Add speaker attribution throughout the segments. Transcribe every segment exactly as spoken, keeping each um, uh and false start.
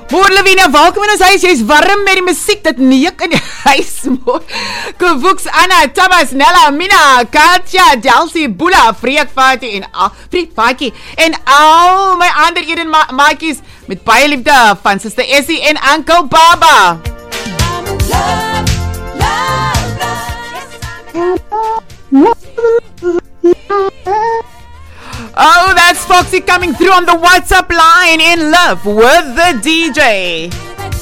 Speaker 1: Moor Lavina, welkom in ons huis, jy is warm met die muziek, dit neek in die huis, moor. Kovoeks, Anna, Thomas, Nella, Mina, Katja, Delsie, Bula, Freek, Fatty, en al, Freek, Fatty, en al my ander Eden ma maakies, met baie liefde van Sister Essie en Uncle Baba. Oh, that's Foxy coming through on the WhatsApp line in love with the D J.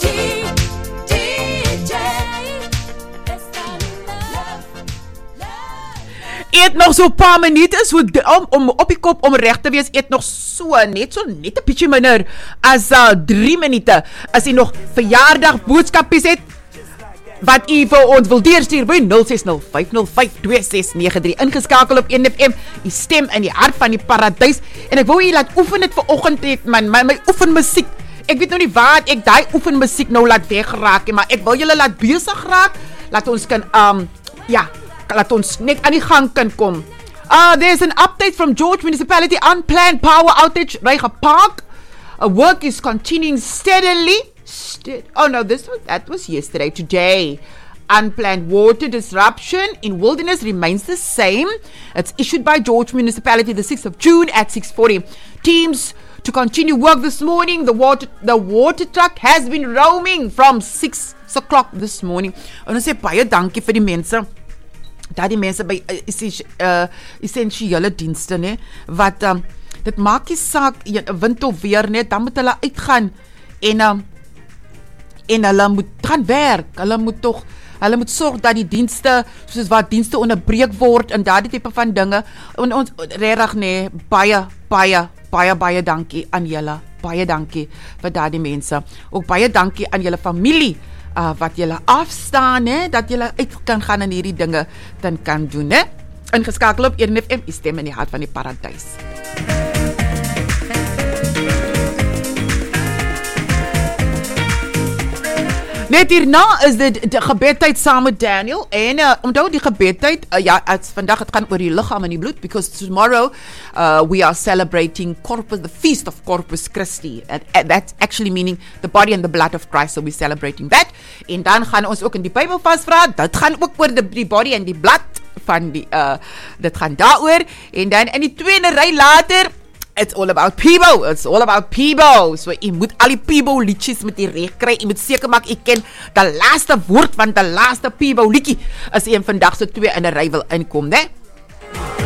Speaker 1: Eet nog so 'n paar minute so om, om op die kop om reg te wees, eet nog so net so net 'n bietjie minder as uh, drie minute. As jy nog verjaardag boodskapies het wat u vir ons wil deurstuur by nul ses nul vyf nul vyf twee ses nege drie ingeskakel op een F M, die stem in die hart van die paradys. En ek wou jy laat oefen dit vanoggend het man, my, my oefen musiek. Ek weet nou nie waar ek daai oefen musiek nou laat wegraak nie, maar ek wil julle laat besig raak, laat ons kan um ja, laat ons net aan die gang kan kom. Uh there's an update from George Municipality, unplanned power outage, Reiger Park. Uh, work is continuing steadily. Oh no, this was that was yesterday. Today, unplanned water disruption in Wilderness remains the same. It's issued by George Municipality the sixth of June at six forty. Teams to continue work this morning. The water the water truck has been roaming from six o'clock this morning. En ons sê baie dankie vir die mense. Daar die mense by uh, essensiële dienste, né, wat um, dit maak nie saak wind of weer net, dan moet hulle uitgaan en um, en hulle moet gaan werk, hulle moet tog, hulle moet sorg dat die dienste, soos wat dienste onderbreek word, en daardie tipe van dinge, en ons, regtig nee, baie, baie, baie, baie dankie aan julle, baie dankie vir daardie mense, ook baie dankie aan julle familie, uh, wat julle afstaan, he, dat julle uit kan gaan en hierdie dinge dan kan doen, he. Ingeskakel op een F M, die stem in die hart van die paradys. Net hierna is dit die gebedtyd saam met Daniel en uh, onthou die gebedtyd uh, ja, as vandag het gaan oor die liggaam en die bloed, because tomorrow uh, we are celebrating Corpus, the feast of Corpus Christi, and, and that's actually meaning the body and the blood of Christ, so we're celebrating that, en dan gaan ons ook in die Bybel vasvra, dit gaan ook oor die, die body and die blood van die, uh, dit gaan daaroor, en dan in die tweede ry later, it's all about Peebo, it's all about Peebo, so jy moet al die Peebo liedjes met die reg kry, jy moet seker maak, jy ken die laaste woord van die laaste Peebo liedjie, as jy in vandag so twee in 'n ry wil inkom, né?